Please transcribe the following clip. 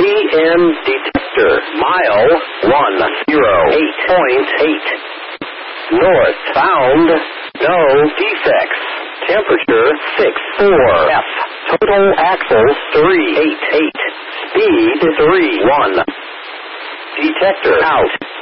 PM detector. Mile 108.8. North bound. No defects. Temperature 64. F. Total axles 388. Speed 31. Detector out.